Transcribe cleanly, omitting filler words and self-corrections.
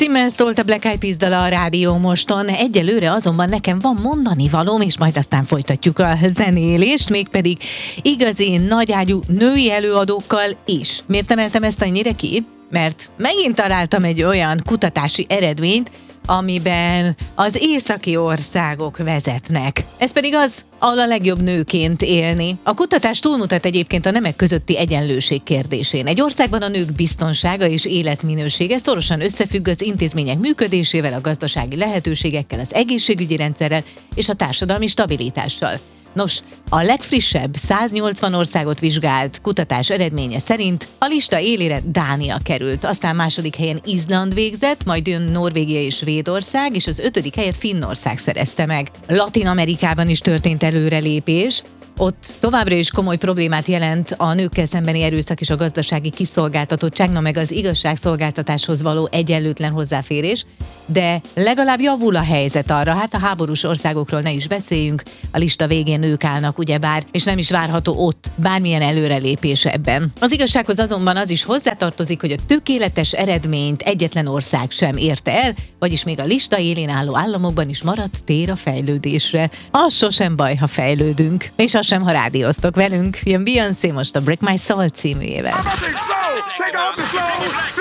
címmel szólt a Black Eyed Peas dala a Rádió Moston. Egyelőre azonban nekem van mondani valóm, és majd aztán folytatjuk a zenélést, mégpedig igazi nagyágyú női előadókkal is. Miért emeltem ezt annyira ki? Mert megint találtam egy olyan kutatási eredményt, amiben az északi országok vezetnek. Ez pedig az, ahol a legjobb nőként élni. A kutatás túlmutat egyébként a nemek közötti egyenlőség kérdésén. Egy országban a nők biztonsága és életminősége szorosan összefügg az intézmények működésével, a gazdasági lehetőségekkel, az egészségügyi rendszerrel és a társadalmi stabilitással. Nos, a legfrissebb 180 országot vizsgált kutatás eredménye szerint a lista élére Dánia került, aztán második helyen Izland végzett, majd jön Norvégia és Svédország, és az 5. helyet Finnország szerezte meg. Latin-Amerikában is történt előrelépés. Ott továbbra is komoly problémát jelent a nőkkel szembeni erőszak és a gazdasági kiszolgáltatottság, meg az igazságszolgáltatáshoz való egyenlőtlen hozzáférés, de legalább javul a helyzet arra, hát a háborús országokról ne is beszéljünk, a lista végén nők állnak ugyebár, és nem is várható ott bármilyen előrelépés ebben. Az igazsághoz azonban az is hozzátartozik, hogy a tökéletes eredményt egyetlen ország sem érte el, vagyis még a lista élén álló államokban is maradt tér a fejlődésre. Az sosem baj, ha fejlődünk, és az sem, ha rádióztok velünk. Jön Beyoncé most a Break My Soul címűjével.